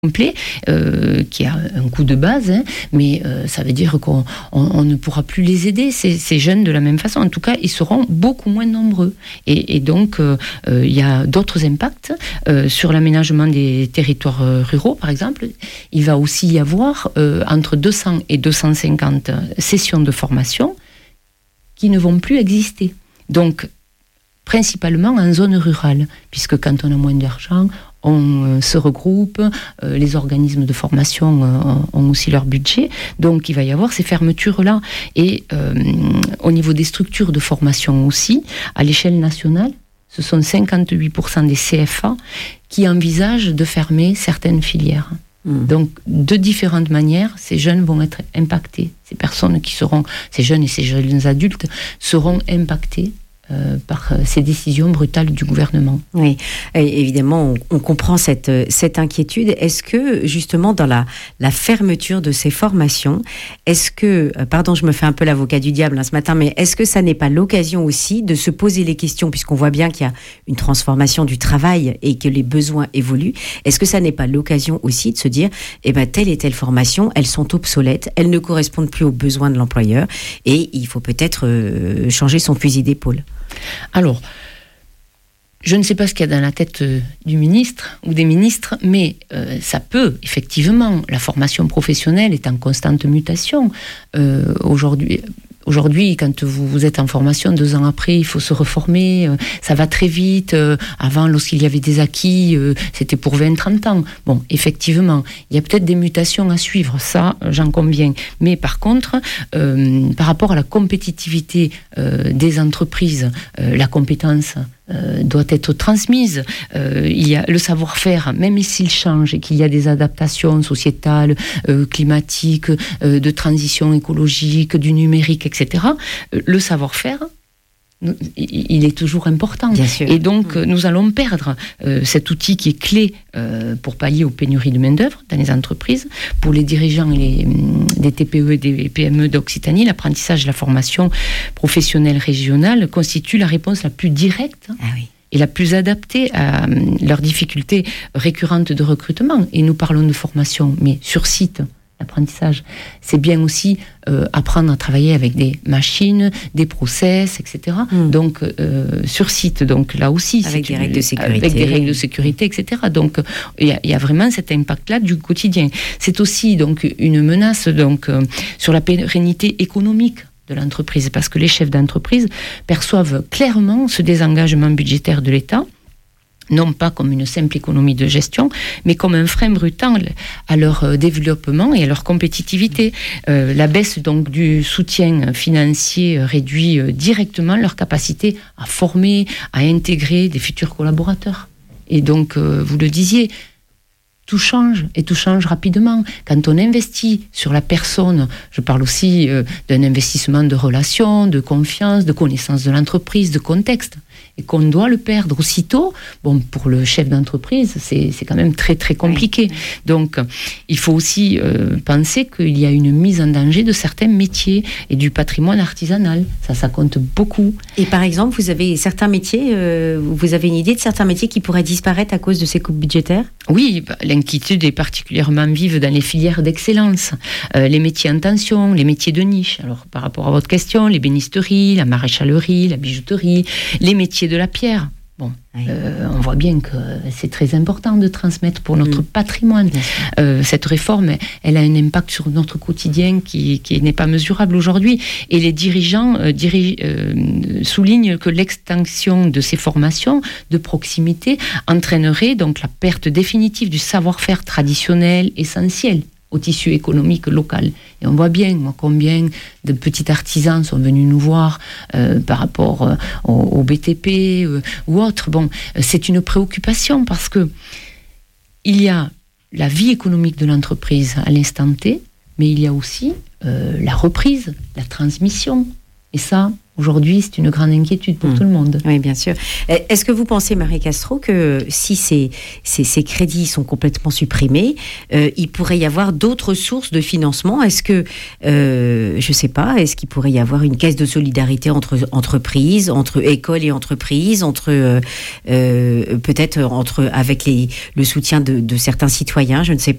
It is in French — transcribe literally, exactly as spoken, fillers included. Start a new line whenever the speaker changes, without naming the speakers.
complet, euh, qui a un coût de base, hein, mais euh, ça veut dire qu'on on, on ne pourra plus les aider, ces, ces jeunes, de la même façon. En tout cas, ils seront beaucoup moins nombreux. Et, et donc, euh, euh, il y a d'autres impacts euh, sur l'aménagement des territoires euh, ruraux, par exemple. Il va aussi y avoir euh, entre deux cents et deux cent cinquante sessions de formation qui ne vont plus exister. Donc, principalement en zone rurale, puisque quand on a moins d'argent, on euh, se regroupe, euh, les organismes de formation euh, ont aussi leur budget, donc il va y avoir ces fermetures-là. Et euh, au niveau des structures de formation aussi, à l'échelle nationale, ce sont cinquante-huit pour cent des C F A qui envisagent de fermer certaines filières. Mmh. Donc, de différentes manières, ces jeunes vont être impactés. Ces personnes qui seront, ces jeunes et ces jeunes adultes, seront impactés Euh, par euh, ces décisions brutales du gouvernement.
Oui, et évidemment, on, on comprend cette, cette inquiétude. Est-ce que, justement, dans la, la fermeture de ces formations, est-ce que, pardon, je me fais un peu l'avocat du diable hein, ce matin, mais est-ce que ça n'est pas l'occasion aussi de se poser les questions, puisqu'on voit bien qu'il y a une transformation du travail et que les besoins évoluent, est-ce que ça n'est pas l'occasion aussi de se dire, eh ben, telle et telle formation, elles sont obsolètes, elles ne correspondent plus aux besoins de l'employeur, et il faut peut-être euh, changer son fusil d'épaule?
Alors, je ne sais pas ce qu'il y a dans la tête euh, du ministre ou des ministres, mais euh, ça peut, effectivement, la formation professionnelle est en constante mutation. Euh, aujourd'hui... Aujourd'hui, quand vous, vous êtes en formation, deux ans après, il faut se reformer, euh, ça va très vite. Euh, avant, lorsqu'il y avait des acquis, euh, c'était pour vingt à trente ans. Bon, effectivement, il y a peut-être des mutations à suivre, ça, j'en conviens. Mais par contre, euh, par rapport à la compétitivité euh, des entreprises, euh, la compétence Euh, doit être transmise. Euh, il y a le savoir-faire, même s'il change et qu'il y a des adaptations sociétales, euh, climatiques, euh, de transition écologique, du numérique, et cetera. Euh, le savoir-faire, il est toujours important.
Bien sûr.
Et donc, mmh. nous allons perdre euh, cet outil qui est clé euh, pour pallier aux pénuries de main-d'œuvre dans les entreprises. Pour les dirigeants et les, des T P E et des P M E d'Occitanie, l'apprentissage de la formation professionnelle régionale constitue la réponse la plus directe.
Ah oui.
Et la plus adaptée à leurs difficultés récurrentes de recrutement. Et nous parlons de formation, mais sur site. L'apprentissage, c'est bien aussi euh, apprendre à travailler avec des machines, des process, et cetera. Mmh. Donc, euh, sur site, donc là aussi...
Avec des
une,
règles de sécurité.
Avec des règles de sécurité, et cetera. Donc, il y, y a vraiment cet impact-là du quotidien. C'est aussi donc, une menace donc, euh, sur la pérennité économique de l'entreprise, parce que les chefs d'entreprise perçoivent clairement ce désengagement budgétaire de l'État, non pas comme une simple économie de gestion, mais comme un frein brutal à leur développement et à leur compétitivité. Euh, la baisse donc du soutien financier réduit directement leur capacité à former, à intégrer des futurs collaborateurs. Et donc, euh, vous le disiez, tout change, et tout change rapidement. Quand on investit sur la personne, je parle aussi euh, d'un investissement de relations, de confiance, de connaissance de l'entreprise, de contexte, et qu'on doit le perdre aussitôt, bon, pour le chef d'entreprise, c'est, c'est quand même très très compliqué. Oui. Donc, il faut aussi euh, penser qu'il y a une mise en danger de certains métiers et du patrimoine artisanal. Ça, ça compte beaucoup.
Et par exemple, vous avez certains métiers, euh, vous avez une idée de certains métiers qui pourraient disparaître à cause de ces coupes budgétaires ?
Oui, l'inquiétude est particulièrement vive dans les filières d'excellence, euh, les métiers en tension, les métiers de niche. Alors, par rapport à votre question, l'ébénisterie, la maréchalerie, la bijouterie, les métiers de la pierre. Bon, oui. euh, on voit bien que c'est très important de transmettre pour notre mmh. patrimoine. Euh, cette réforme, elle a un impact sur notre quotidien qui, qui n'est pas mesurable aujourd'hui. Et les dirigeants euh, dirige, euh, soulignent que l'extinction de ces formations de proximité entraînerait donc la perte définitive du savoir-faire traditionnel essentiel au tissu économique local. Et on voit bien moi, combien de petits artisans sont venus nous voir euh, par rapport euh, au, au B T P euh, ou autre. Bon, euh, c'est une préoccupation parce que il y a la vie économique de l'entreprise à l'instant T, mais il y a aussi euh, la reprise, la transmission. Et ça, Aujourd'hui, c'est une grande inquiétude pour mmh. tout le monde.
Oui, bien sûr. Est-ce que vous pensez, Marie Castro, que si ces, ces, ces crédits sont complètement supprimés, euh, il pourrait y avoir d'autres sources de financement ? Est-ce que, euh, je ne sais pas, est-ce qu'il pourrait y avoir une caisse de solidarité entre entreprises, entre écoles et entreprises, entre euh, euh, peut-être entre avec les, le soutien de, de certains citoyens, je ne sais pas.